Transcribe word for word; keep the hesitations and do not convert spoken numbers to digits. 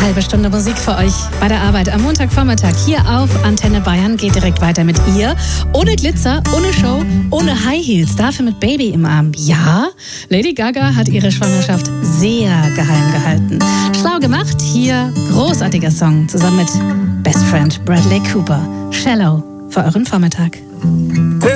halbe Stunde Musik für euch bei der Arbeit am Montagvormittag hier auf Antenne Bayern. Geht direkt weiter mit ihr. Ohne Glitzer, ohne Show, ohne High Heels, dafür mit Baby im Arm. Ja, Lady Gaga hat ihre Schwangerschaft sehr geheim gehalten. Schlau gemacht, hier großartiger Song zusammen mit Best Friend Bradley Cooper. Shallow für euren Vormittag.